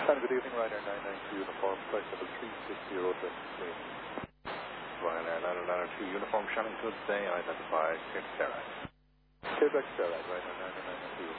Good evening, Ryanair 992 Uniform, flight level 360 to Ryanair 992 Uniform, Shannon Good Day, identify Cape Terra. Quebec Sierra, Ryanair 992.